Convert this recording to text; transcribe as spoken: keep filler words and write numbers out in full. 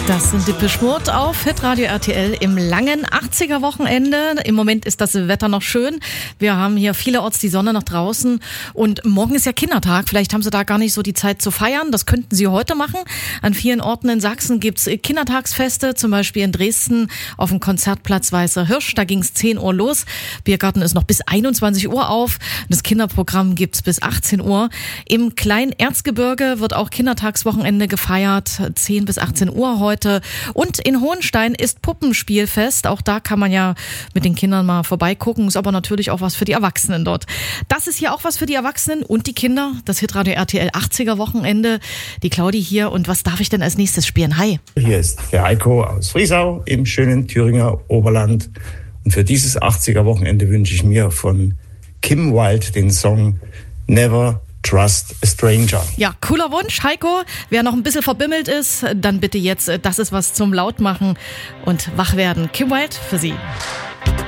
Das sind Depeche Mode auf Hitradio R T L im langen achtziger-Wochenende. Im Moment ist das Wetter noch schön. Wir haben hier vielerorts die Sonne nach draußen. Und morgen ist ja Kindertag. Vielleicht haben Sie da gar nicht so die Zeit zu feiern. Das könnten Sie heute machen. An vielen Orten in Sachsen gibt's Kindertagsfeste. Zum Beispiel in Dresden auf dem Konzertplatz Weißer Hirsch. Da ging's zehn Uhr los. Biergarten ist noch bis einundzwanzig Uhr auf. Das Kinderprogramm gibt's bis achtzehn Uhr. Im Kleinerzgebirge wird auch Kindertagswochenende gefeiert. zehn bis achtzehn Uhr heute. Und in Hohenstein ist Puppenspielfest. Auch da kann man ja mit den Kindern mal vorbeigucken. Ist aber natürlich auch was für die Erwachsenen dort. Das ist hier auch was für die Erwachsenen und die Kinder. Das Hitradio R T L achtziger-Wochenende. Die Claudi hier. Und was darf ich denn als nächstes spielen? Hi. Hier ist der Heiko aus Friesau im schönen Thüringer Oberland. Und für dieses achtziger-Wochenende wünsche ich mir von Kim Wilde den Song Never Trust a Stranger. Ja, cooler Wunsch, Heiko. Wer noch ein bisschen verbimmelt ist, dann bitte jetzt, das ist was zum Lautmachen und wach werden. Kim Wilde für Sie.